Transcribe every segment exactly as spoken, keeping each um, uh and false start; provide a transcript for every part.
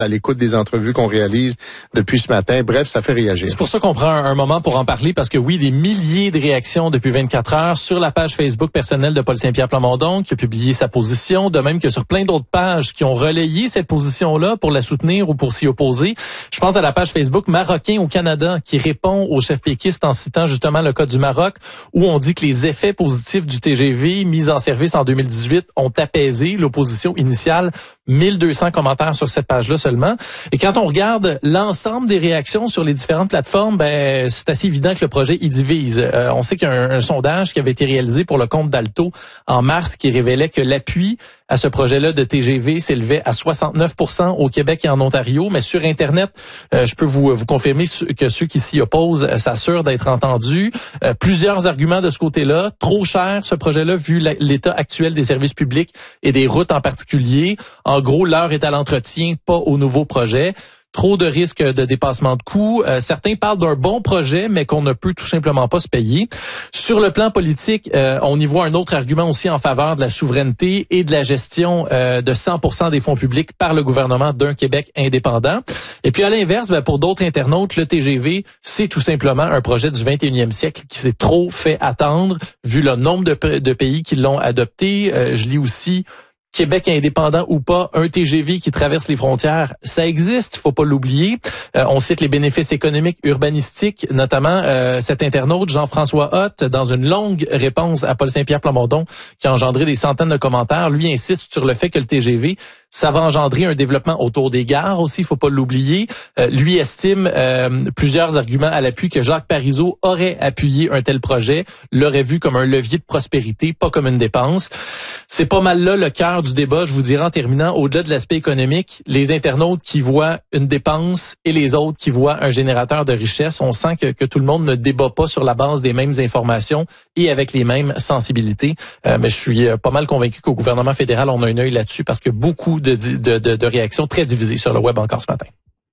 à l'écoute des entrevues qu'on réalise depuis ce matin. Bref, ça fait réagir. C'est pour ça qu'on prend un, un moment pour en parler, parce que oui, des milliers de réactions depuis vingt-quatre heures sur la page Facebook personnelle de Paul Saint-Pierre Plamondon, qui a publié sa position, de même que sur plein d'autres pages qui ont relayé cette position-là pour la soutenir ou pour s'y opposer. Je pense à la page Facebook Marocain au Canada, qui répond au chef péquiste en citant justement le cas du Maroc, où on dit que les effets positifs du T G V mis en service en deux mille dix-huit ont apaisé l'opposition initiale. mille deux cents commentaires sur cette page-là seulement. Et quand on regarde l'ensemble des réactions sur les différentes plateformes, ben c'est assez évident que le projet y divise. Euh, on sait qu'il y a un, un sondage qui avait été réalisé pour le compte d'Alto en mars qui révélait que l'appui à ce projet-là de T G V s'élevait à soixante-neuf pour cent au Québec et en Ontario. Mais sur Internet, euh, je peux vous, vous confirmer que ceux qui s'y opposent euh, s'assurent d'être entendus. Euh, plusieurs arguments de ce côté-là. Trop cher, ce projet-là, vu l'état actuel des services publics et des routes en particulier. En gros, l'heure est à l'entretien, pas au nouveau projet. Trop de risques de dépassement de coûts. Euh, certains parlent d'un bon projet, mais qu'on ne peut tout simplement pas se payer. Sur le plan politique, euh, on y voit un autre argument aussi en faveur de la souveraineté et de la gestion euh, de cent pour cent des fonds publics par le gouvernement d'un Québec indépendant. Et puis à l'inverse, ben, pour d'autres internautes, le T G V, c'est tout simplement un projet du vingt et unième siècle qui s'est trop fait attendre, vu le nombre de, de pays qui l'ont adopté. Euh, je lis aussi... Québec indépendant ou pas, un T G V qui traverse les frontières, ça existe, faut pas l'oublier. Euh, on cite les bénéfices économiques urbanistiques, notamment euh, cet internaute Jean-François Hott, dans une longue réponse à Paul Saint-Pierre Plamondon, qui a engendré des centaines de commentaires, lui insiste sur le fait que le T G V, ça va engendrer un développement autour des gares aussi, faut pas l'oublier. Euh, lui estime euh, plusieurs arguments à l'appui que Jacques Parizeau aurait appuyé un tel projet, l'aurait vu comme un levier de prospérité, pas comme une dépense. C'est pas mal là le cœur du débat, je vous dirais en terminant, au-delà de l'aspect économique, les internautes qui voient une dépense et les autres qui voient un générateur de richesse, on sent que, que tout le monde ne débat pas sur la base des mêmes informations et avec les mêmes sensibilités. Euh, mais je suis pas mal convaincu qu'au gouvernement fédéral, on a un œil là-dessus parce que beaucoup de, de, de, de réactions très divisées sur le web encore ce matin.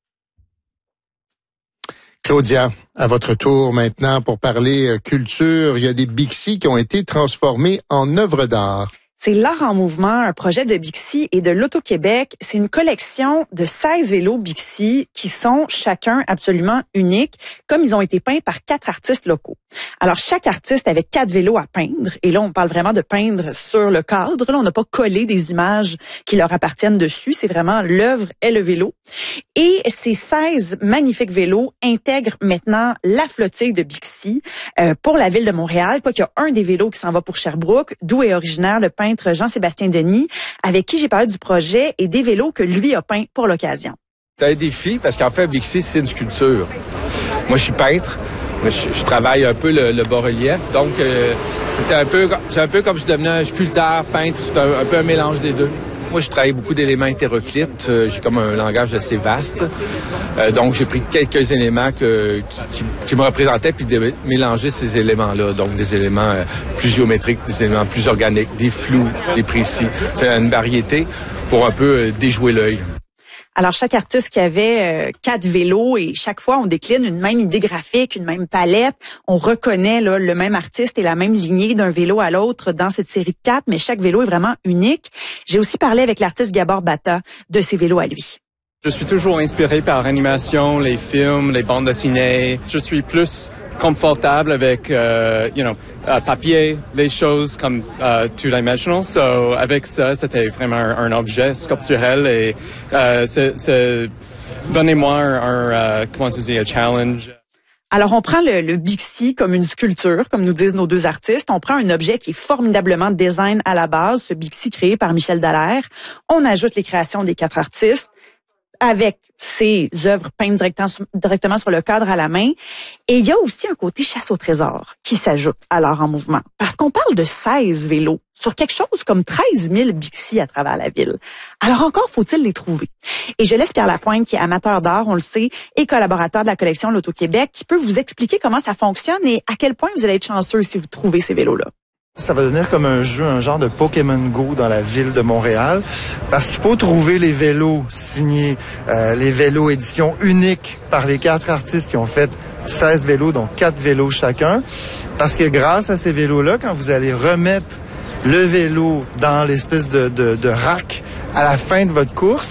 Claudia, à votre tour maintenant pour parler culture. Il y a des Bixi qui ont été transformés en œuvres d'art. C'est l'Art en mouvement, un projet de Bixi et de l'Auto-Québec. C'est une collection de seize vélos Bixi qui sont chacun absolument uniques, comme ils ont été peints par quatre artistes locaux. Alors, chaque artiste avait quatre vélos à peindre. Et là, on parle vraiment de peindre sur le cadre. Là, on n'a pas collé des images qui leur appartiennent dessus. C'est vraiment l'œuvre et le vélo. Et ces seize magnifiques vélos intègrent maintenant la flottille de Bixi euh, pour la ville de Montréal. Quoi qu'il y a un des vélos qui s'en va pour Sherbrooke, d'où est originaire le peintre Jean-Sébastien Denis, avec qui j'ai parlé du projet et des vélos que lui a peints pour l'occasion. C'est un défi parce qu'en fait, Bixi, c'est une sculpture. Moi, je suis peintre. Je, je travaille un peu le, le bas-relief. Donc, euh, c'était un peu, c'est un peu comme si je devenais un sculpteur, peintre. C'est un, un peu un mélange des deux. Moi, je travaille beaucoup d'éléments hétéroclites. Euh, j'ai comme un langage assez vaste. Euh, donc, j'ai pris quelques éléments que, qui, qui, qui me représentaient puis de mélanger ces éléments-là. Donc, des éléments euh, plus géométriques, des éléments plus organiques, des flous, des précis. C'est une variété pour un peu euh, déjouer l'œil. Alors, chaque artiste qui avait euh, quatre vélos et chaque fois, on décline une même idée graphique, une même palette. On reconnaît là, le même artiste et la même lignée d'un vélo à l'autre dans cette série de quatre, mais chaque vélo est vraiment unique. J'ai aussi parlé avec l'artiste Gabor Bata de ses vélos à lui. Je suis toujours inspiré par l'animation, les films, les bandes dessinées. Je suis plus confortable avec, euh, you know, euh, papier, les choses comme euh, two-dimensional. So, avec ça, c'était vraiment un, un objet sculpturel et euh, c'est, c'est donnez-moi un, un euh, comment tu dis, un challenge. Alors, on prend le, le Bixi comme une sculpture, comme nous disent nos deux artistes. On prend un objet qui est formidablement design à la base, ce Bixi créé par Michel Dallaire. On ajoute les créations des quatre artistes avec ses œuvres peintes directement sur le cadre à la main. Et il y a aussi un côté chasse au trésor qui s'ajoute à l'Art en mouvement. Parce qu'on parle de seize vélos sur quelque chose comme treize mille Bixi à travers la ville. Alors encore faut-il les trouver. Et je laisse Pierre Lapointe, qui est amateur d'art, on le sait, et collaborateur de la collection L'Auto-Québec, qui peut vous expliquer comment ça fonctionne et à quel point vous allez être chanceux si vous trouvez ces vélos-là. Ça va devenir comme un jeu, un genre de Pokémon Go dans la ville de Montréal, parce qu'il faut trouver les vélos signés, euh, les vélos édition uniques par les quatre artistes qui ont fait seize vélos, donc quatre vélos chacun, parce que grâce à ces vélos-là, quand vous allez remettre le vélo dans l'espèce de, de, de rack à la fin de votre course,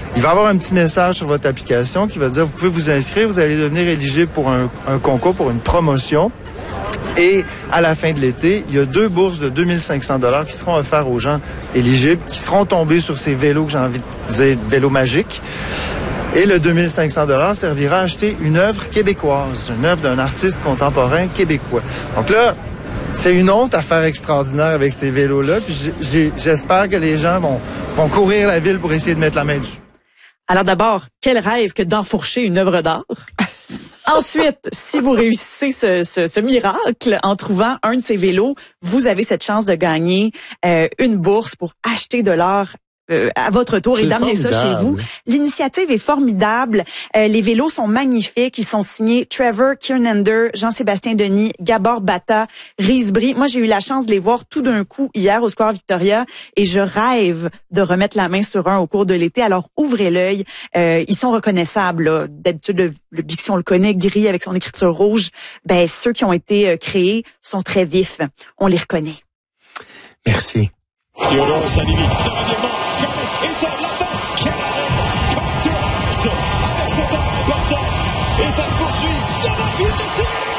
il va y avoir un petit message sur votre application qui va dire vous pouvez vous inscrire, vous allez devenir éligible pour un, un concours, pour une promotion. Et à la fin de l'été, il y a deux bourses de deux mille cinq cents dollars qui seront offertes aux gens éligibles, qui seront tombés sur ces vélos que j'ai envie de dire vélos magiques. Et le deux mille cinq cents dollars servira à acheter une œuvre québécoise, une œuvre d'un artiste contemporain québécois. Donc là, c'est une autre affaire extraordinaire avec ces vélos-là. Puis j'ai, j'espère que les gens vont, vont courir la ville pour essayer de mettre la main dessus. Alors d'abord, quel rêve que d'enfourcher une œuvre d'art. Ensuite, si vous réussissez ce, ce, ce miracle en trouvant un de ces vélos, vous avez cette chance de gagner euh, une bourse pour acheter de l'art Euh, à votre tour C'est et d'amener ça chez vous. L'initiative est formidable. Euh, les vélos sont magnifiques. Ils sont signés Trevor Kiernander, Jean-Sébastien Denis, Gabor Bata, Rhys Brie. Moi, j'ai eu la chance de les voir tout d'un coup hier au Square Victoria et je rêve de remettre la main sur un au cours de l'été. Alors, ouvrez l'œil. Euh, ils sont reconnaissables. Là. D'habitude, le, le Bixi, on le connaît, gris avec son écriture rouge. Ben, ceux qui ont été euh, créés sont très vifs. On les reconnaît. Merci. Et ça poursuit, ça va plus de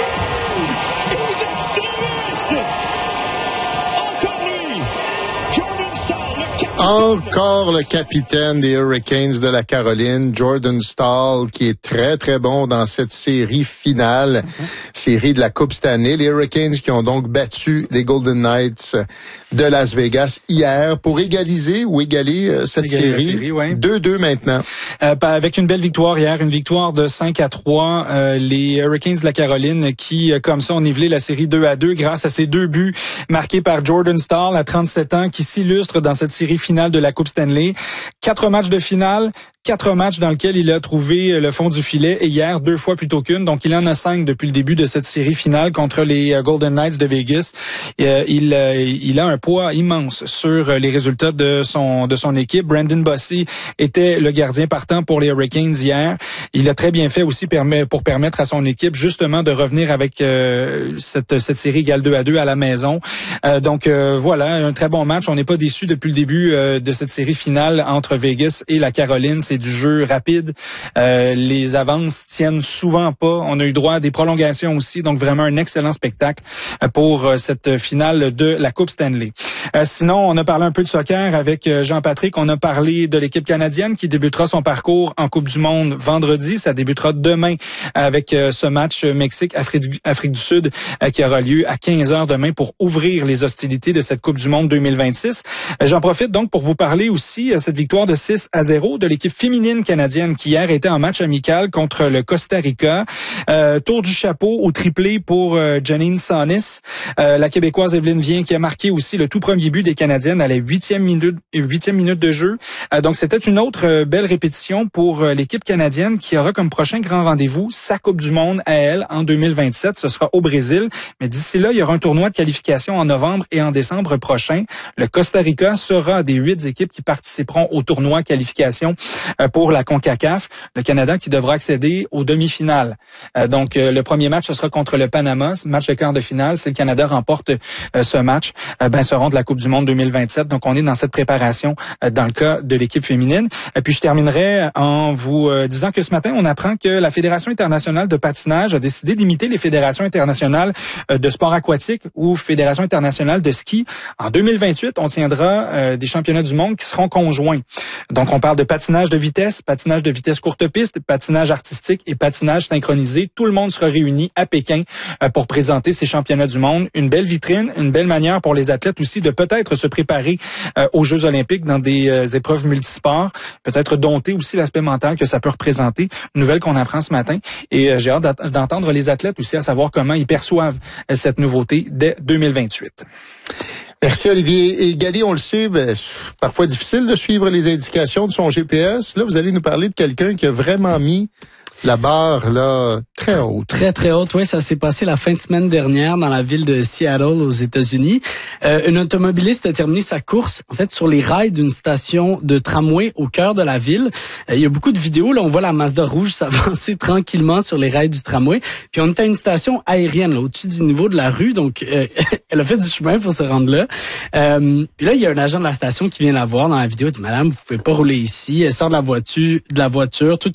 encore lui, Jordan Staal, le capitaine. Encore le capitaine des Hurricanes de la Caroline, Jordan Staal, qui est très, très bon dans cette série finale, mm-hmm. série de la Coupe Stanley. Les Hurricanes qui ont donc battu les Golden Knights de Las Vegas hier pour égaliser ou égaler euh, cette égaler série. série ouais. deux deux maintenant. Euh, avec une belle victoire hier, une victoire de cinq à trois. Euh, les Hurricanes de la Caroline qui, comme ça, ont nivelé la série deux à deux grâce à ces deux buts marqués par Jordan Staal à trente-sept ans qui s'illustre dans cette série finale de la Coupe Stanley. Quatre matchs de finale. Quatre matchs dans lesquels il a trouvé le fond du filet et hier deux fois plutôt qu'une. Donc il en a cinq depuis le début de cette série finale contre les Golden Knights de Vegas. Euh, il, euh, il a un poids immense sur les résultats de son de son équipe. Brandon Bossy était le gardien partant pour les Hurricanes hier. Il a très bien fait aussi pour permettre à son équipe justement de revenir avec euh, cette cette série égale deux à deux à la maison. Euh, donc euh, voilà, un très bon match. On n'est pas déçus depuis le début euh, de cette série finale entre Vegas et la Caroline. C'est du jeu rapide. Euh, les avances tiennent souvent pas. On a eu droit à des prolongations aussi, donc vraiment un excellent spectacle pour cette finale de la Coupe Stanley. Euh, sinon, on a parlé un peu de soccer avec Jean-Patrick. On a parlé de l'équipe canadienne qui débutera son parcours en Coupe du Monde vendredi. Ça débutera demain avec ce match Mexique-Afrique Afrique du Sud qui aura lieu à quinze heures demain pour ouvrir les hostilités de cette Coupe du Monde deux mille vingt-six. J'en profite donc pour vous parler aussi de cette victoire de six à zéro de l'équipe féminine canadienne qui hier était en match amical contre le Costa Rica. Euh, tour du chapeau au triplé pour euh, Janine Sanis. Euh, la Québécoise Evelyne Vien qui a marqué aussi le tout premier but des Canadiennes à la huitième minute, huitième minute de jeu. Euh, donc c'était une autre euh, belle répétition pour euh, l'équipe canadienne qui aura comme prochain grand rendez-vous sa Coupe du Monde à elle en deux mille vingt-sept. Ce sera au Brésil. Mais d'ici là, il y aura un tournoi de qualification en novembre et en décembre prochain. Le Costa Rica sera des huit équipes qui participeront au tournoi qualification pour la CONCACAF, le Canada qui devra accéder aux demi-finales. Euh, donc, euh, le premier match, ce sera contre le Panama, match de quart de finale. Si le Canada remporte euh, ce match, euh, ben, seront de la Coupe du Monde deux mille vingt-sept. Donc, on est dans cette préparation euh, dans le cas de l'équipe féminine. Et puis, je terminerai en vous euh, disant que ce matin, on apprend que la Fédération internationale de patinage a décidé d'imiter les fédérations internationales euh, de sport aquatique ou Fédération internationale de ski. En deux mille vingt-huit, on tiendra euh, des championnats du monde qui seront conjoints. Donc, on parle de patinage de vitesse, patinage de vitesse courte piste, patinage artistique et patinage synchronisé. Tout le monde sera réuni à Pékin euh, pour présenter ces championnats du monde. Une belle vitrine, une belle manière pour les athlètes aussi de peut-être se préparer euh, aux Jeux olympiques dans des euh, épreuves multisports, peut-être dompter aussi l'aspect mental que ça peut représenter. Une nouvelle qu'on apprend ce matin. Et euh, j'ai hâte d'entendre les athlètes aussi à savoir comment ils perçoivent euh, cette nouveauté dès deux mille vingt-huit. Merci Olivier. Et Gali, on le sait, ben, parfois difficile de suivre les indications de son G P S. Là, vous allez nous parler de quelqu'un qui a vraiment mis La barre, là, très haute. Très, très haute. Oui, ça s'est passé la fin de semaine dernière dans la ville de Seattle, aux États-Unis. Euh, une automobiliste a terminé sa course, en fait, sur les rails d'une station de tramway au cœur de la ville. Euh, il y a beaucoup de vidéos. Là, on voit la Mazda rouge s'avancer tranquillement sur les rails du tramway. Puis on est à une station aérienne, là, au-dessus du niveau de la rue. Donc, euh, elle a fait du chemin pour se rendre là. Euh, puis là, il y a un agent de la station qui vient la voir dans la vidéo. Il dit, madame, vous pouvez pas rouler ici. Elle sort de la voiture, de la voiture, toute